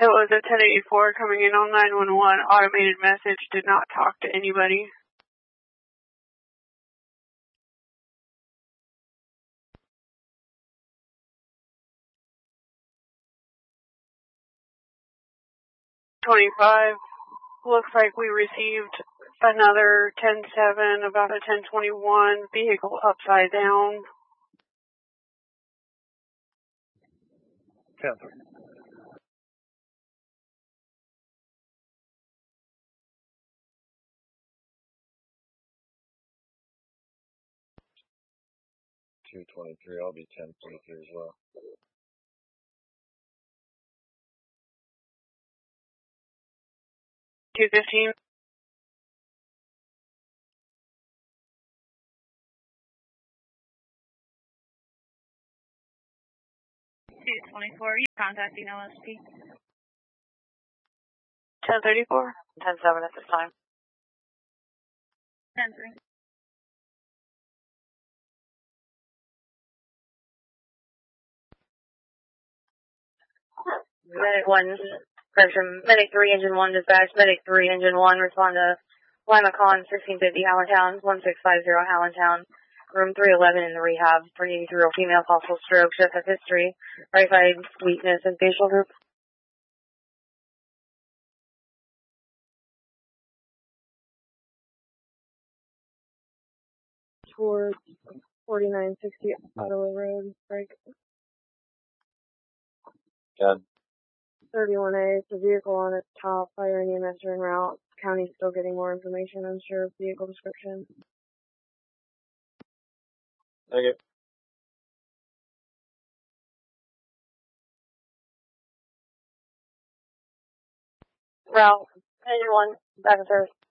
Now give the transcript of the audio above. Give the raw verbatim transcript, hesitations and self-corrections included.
It was a ten eighty-four coming in on nine one one. Automated message, did not talk to anybody. twenty-five. Looks like we received another ten seven, about a ten twenty-one, vehicle upside down. ten three. two twenty-three, I'll be ten twenty-three as well. two fifteen. two twenty-four, you're contacting L S P. ten thirty-four. ten seven at this time. ten three. Medic one, correction, Medic three, Engine one, dispatch, Medic three, Engine one, respond to Lima Con, sixteen fifty, Allentown, one six five zero, Allentown, room three eleven in the rehab, three eighty-three, female, possible stroke, shift of history, right side weakness and facial group. Towards forty-nine sixty Ottawa Road, break. Good. thirty-one A, it's a vehicle on its top, fire and E M S en route. County's still getting more information, unsure of vehicle description. Thank you. Route, Engine one, back and service.